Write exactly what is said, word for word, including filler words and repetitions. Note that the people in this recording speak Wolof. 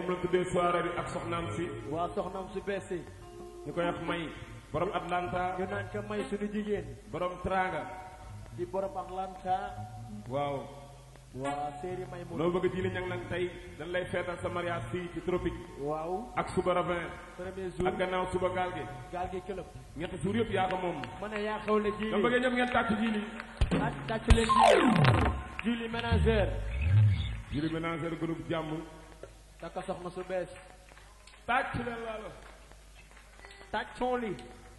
moom la tuddee soirée bi ak soxnaam si. waa soxnaam su bees si. ñu koy wax may. borom Atlanta. ñu naan ko may suñu jigéen. borom Tranga. di borom Atlanta. waaw. waa séeri may mu. loo bëgg ji li ñang nag tey dañ lay feetal sa mariage fii ci tropique. waaw. ak suba ravin. premier jour ak gannaaw suba gaal gi. gaal gi këlëb. ñetti jour yëpp yaa ko moom. ma ne yaa xewle ji. dama bëggee ñëpp ngeen tàcc ji li. ah tàcc leen ji. Julie ménageur. Julie ménageur groupe jàmm. takka soxna su bees. tàcc leen laalo. tàccoon li.